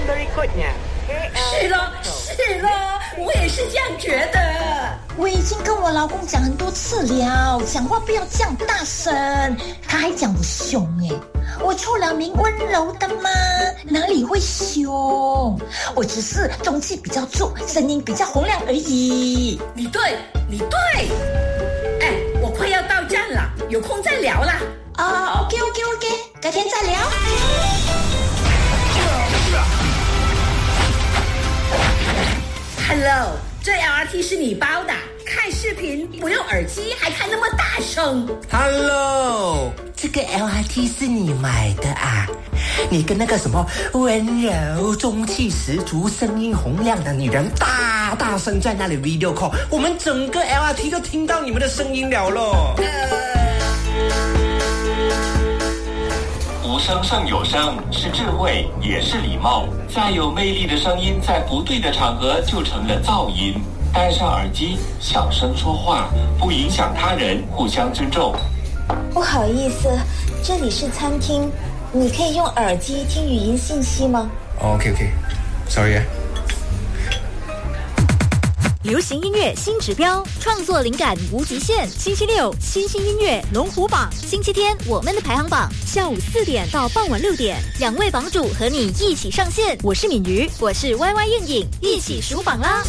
berikutnya. 是咯，我也是这样觉得。 我已经跟我老公讲很多次了，讲话不要这样大声，他还讲我凶耶。我出了名温柔的吗？哪里会凶？我只是中气比较足，声音比较洪亮而已。 你对。哎，我快要到站了，有空再聊啦。 OK， 改天再聊。 Hello， 这 LRT 是你包的？看视频不用耳机还看那么大声。 Hello， 这个 LRT 是你买的啊？你跟那个什么温柔中气十足声音洪亮的女人大声在那里 video call， 我们整个 LRT 都听到你们的声音了咯。 无声胜有声，是智慧也是礼貌。再有魅力的声音在不对的场合就成了噪音。戴上耳机小声说话，不影响他人，互相尊重。 不好意思，这里是餐厅，你可以用耳机听语音信息吗？ OK， sorry 啊。 流行音乐新指标，创作灵感无极限。星期六新兴音乐龙虎榜，星期天我们的排行榜，下午4点到傍晚6点，2位榜主和你一起上线。我是敏瑜，我是 YY 燕颖，一起数榜啦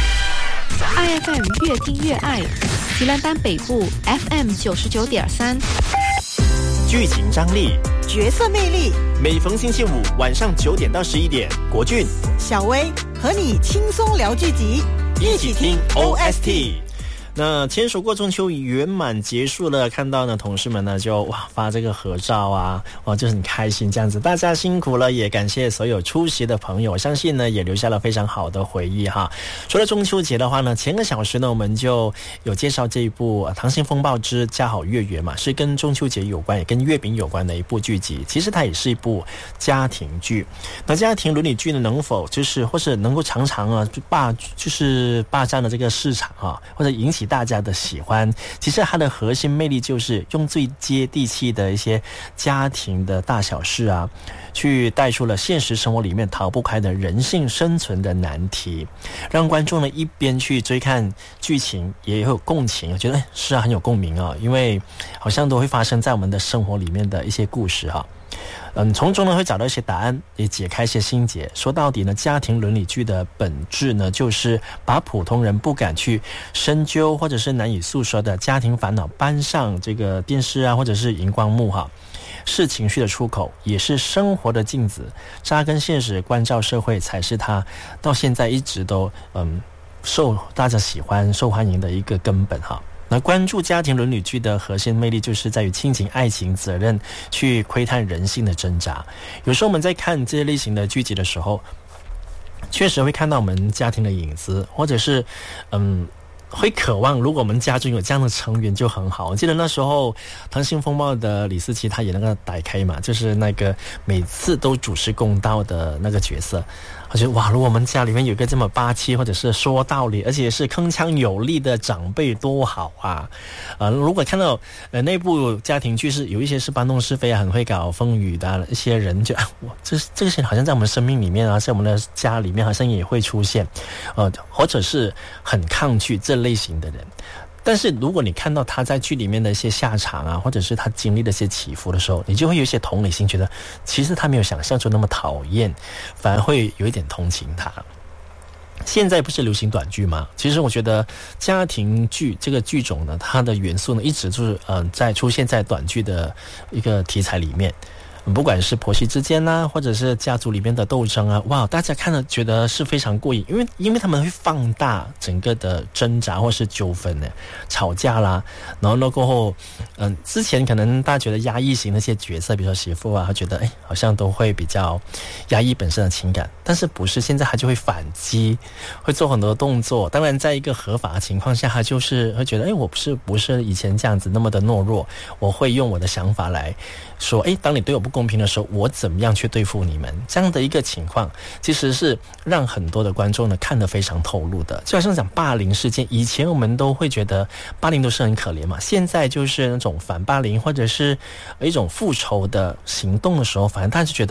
！IFM 越听越爱，宜兰丹北部 FM 99.3。 剧情张力， 角色魅力。 每逢星期五晚上9点到11点，国俊、 小薇和你轻松聊剧集，一起听 OST。 那签署过中秋圆满结束了，看到呢同事们呢就发这个合照啊，就是很开心这样子，大家辛苦了，也感谢所有出席的朋友，我相信呢也留下了非常好的回忆哈。除了中秋节的话呢，前个小时呢我们就有介绍这一部《溏心风暴之家好月圆》嘛，是跟中秋节有关，也跟月饼有关的一部剧集。其实它也是一部家庭剧。那家庭伦理剧呢，能否就是或是能够常常啊霸占了这个市场啊，或者引起大家的喜欢，其实它的核心魅力就是用最接地气的一些家庭的大小事啊，去带出了现实生活里面逃不开的人性生存的难题，让观众呢一边去追看剧情也有共情，我觉得是很有共鸣啊，因为好像都会发生在我们的生活里面的一些故事哈。从中呢会找到一些答案，也解开一些心结。说到底呢，家庭伦理剧的本质呢，就是把普通人不敢去深究或者是难以诉说的家庭烦恼搬上这个电视啊，或者是荧光幕哈，是情绪的出口，也是生活的镜子，扎根现实，关照社会，才是他到现在一直都受大家喜欢、受欢迎的一个根本哈。那关注家庭伦理剧的核心魅力就是在于亲情、爱情、责任，去窥探人性的挣扎。有时候我们在看这些类型的剧集的时候，确实会看到我们家庭的影子，或者是会渴望如果我们家中有这样的成员就很好。我记得那时候溏心风暴的李思琪她演那个傣开嘛，就是那个每次都主持公道的那个角色，我觉得哇，如果我们家里面有一个这么霸气或者是说道理而且是铿锵有力的长辈多好啊。如果看到那部家庭剧是有一些是搬弄是非啊，很会搞风雨的一些人，就这个事好像在我们生命里面啊，在我们的家里面好像也会出现或者是很抗拒这类型的人。但是如果你看到他在剧里面的一些下场啊，或者是他经历的一些起伏的时候，你就会有一些同理心，觉得其实他没有想象中那么讨厌，反而会有一点同情他。现在不是流行短剧吗？其实我觉得家庭剧这个剧种呢，它的元素呢一直就是在出现在短剧的一个题材里面。不管是婆媳之间啊，或者是家族里面的斗争啊，哇，大家看了觉得是非常过瘾，因为他们会放大整个的挣扎或是纠纷呢，吵架啦，然后呢过后，之前可能大家觉得压抑型的一些角色，比如说媳妇啊，他觉得好像都会比较压抑本身的情感，但是不是现在他就会反击，会做很多动作。当然，在一个合法的情况下，他就是会觉得，我不是以前这样子那么的懦弱，我会用我的想法来说，当你对我不公平的时候，我怎么样去对付你们？这样的一个情况，其实是让很多的观众呢看得非常透露的。就好像讲霸凌事件，以前我们都会觉得霸凌都是很可怜嘛，现在就是那种反霸凌或者是一种复仇的行动的时候，反正大家就觉得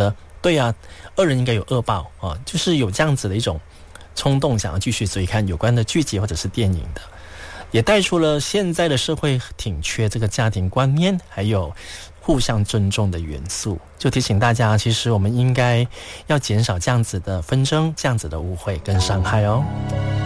对啊，恶人应该有恶报啊，就是有这样子的一种冲动，想要继续追看有关的剧集或者是电影的，也带出了现在的社会挺缺这个家庭观念，还有互相尊重的元素。就提醒大家，其实我们应该要减少这样子的纷争，这样子的误会跟伤害哦。